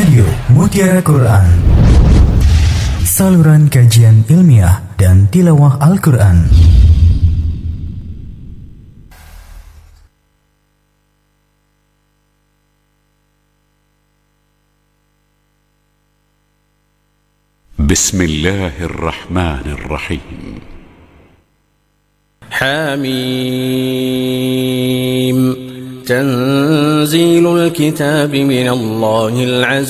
Radio Mutiara Quran, saluran kajian ilmiah dan tilawah Al-Quran. Bismillahirrahmanirrahim. حميم تنزيل الكتاب من الله العزيز